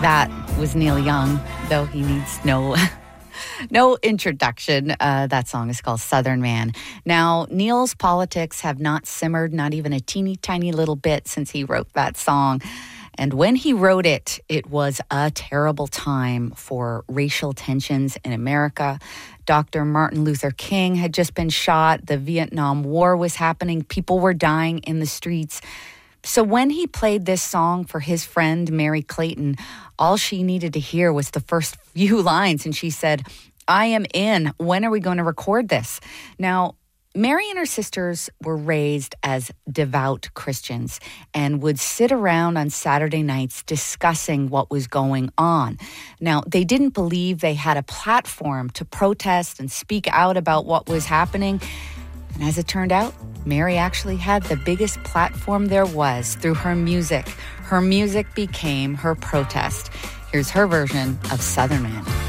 That was Neil Young, though he needs no introduction. That song is called Southern Man. Now, Neil's politics have not simmered, not even a teeny tiny little bit since he wrote that song. And when he wrote it, it was a terrible time for racial tensions in America. Dr. Martin Luther King had just been shot. The Vietnam War was happening. People were dying in the streets. So when he played this song for his friend, Mary Clayton, all she needed to hear was the first few lines. And she said, "I am in. When are we going to record this?" Now, Mary and her sisters were raised as devout Christians and would sit around on Saturday nights discussing what was going on. Now, they didn't believe they had a platform to protest and speak out about what was happening. And as it turned out, Mary actually had the biggest platform there was through her music. Her music became her protest. Here's her version of Southern Man.